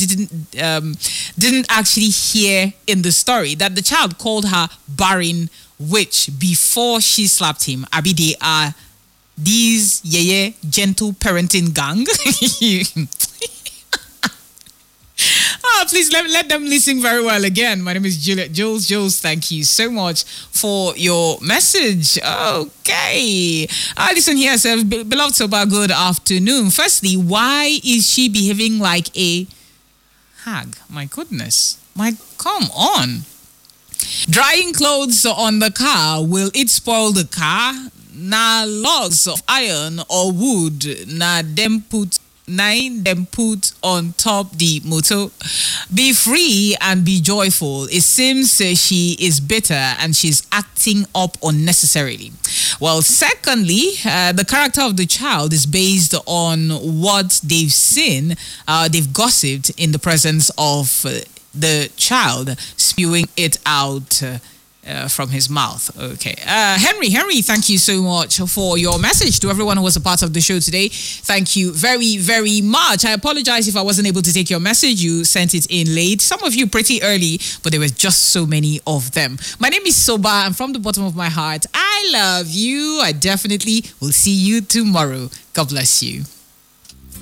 didn't actually hear in the story that the child called her barren witch before she slapped him. Abi, they are these gentle parenting gang. Please let them listen very well again. My name is Juliet Jules, thank you so much for your message. Okay. Listen here, says, beloved Soba, good afternoon. Firstly, why is she behaving like a hag? My goodness. Come on. Drying clothes on the car, will it spoil the car? Na logs of iron or wood, na them put on top the motor. Be free and be joyful. It seems she is bitter and she's acting up unnecessarily. Well, secondly, the character of the child is based on what they've seen, they've gossiped in the presence of the child, spewing it out from his mouth. Okay. Henry, thank you so much for your message. To everyone who was a part of the show today, thank you very, very much. I apologize if I wasn't able to take your message. You sent it in late. Some of you pretty early, but there were just so many of them. My name is Soba, and from the bottom of my heart, I love you. I definitely will see you tomorrow. God bless you.